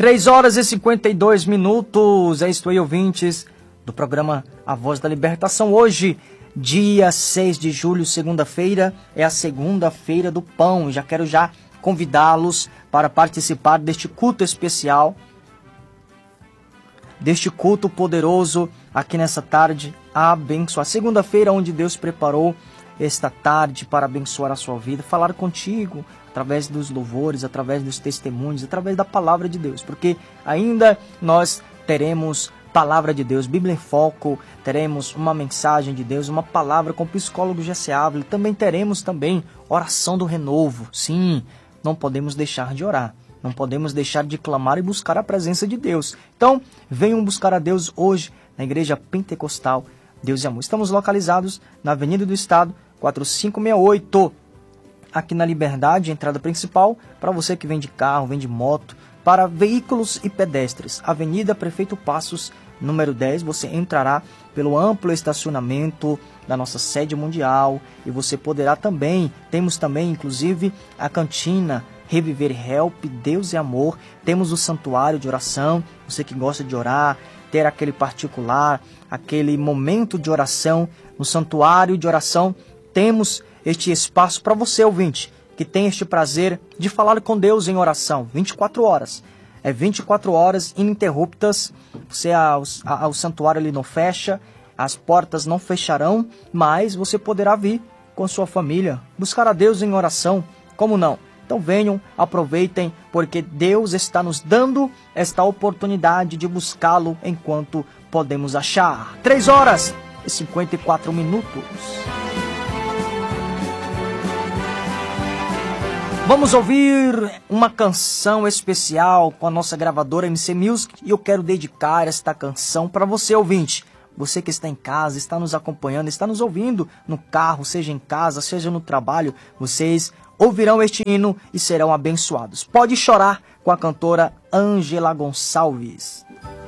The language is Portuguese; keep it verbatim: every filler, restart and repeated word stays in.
três horas e cinquenta e dois minutos, é isso aí, ouvintes do programa A Voz da Libertação. Hoje, dia seis de julho, segunda-feira, é a segunda-feira do pão. Já quero já convidá-los para participar deste culto especial, deste culto poderoso aqui nessa tarde, abençoar. Segunda-feira, onde Deus preparou esta tarde para abençoar a sua vida, falar contigo através dos louvores, através dos testemunhos, através da palavra de Deus, porque ainda nós teremos palavra de Deus, Bíblia em Foco, teremos uma mensagem de Deus, uma palavra com o psicólogo Jesse Ávila, também teremos também oração do renovo. Sim, não podemos deixar de orar, não podemos deixar de clamar e buscar a presença de Deus. Então, venham buscar a Deus hoje na Igreja Pentecostal Deus e Amor. Estamos localizados na Avenida do Estado, quatro cinco seis oito, aqui na Liberdade, entrada principal, para você que vem de carro, vem de moto, para veículos e pedestres. Avenida Prefeito Passos, número dez, você entrará pelo amplo estacionamento da nossa sede mundial e você poderá também, temos também inclusive a cantina Reviver Help, Deus e Amor, temos o santuário de oração, você que gosta de orar, ter aquele particular, aquele momento de oração, no santuário de oração, temos este espaço para você, ouvinte, que tem este prazer de falar com Deus em oração, vinte e quatro horas. É vinte e quatro horas ininterruptas, você, a, a, o santuário ele não fecha, as portas não fecharão, mas você poderá vir com sua família, buscar a Deus em oração, como não? Então venham, aproveitem, porque Deus está nos dando esta oportunidade de buscá-lo enquanto podemos achar. três horas e cinquenta e quatro minutos. Vamos ouvir uma canção especial com a nossa gravadora M C Music e eu quero dedicar esta canção para você, ouvinte. Você que está em casa, está nos acompanhando, está nos ouvindo no carro, seja em casa, seja no trabalho, vocês ouvirão este hino e serão abençoados. Pode chorar com a cantora Ângela Gonçalves.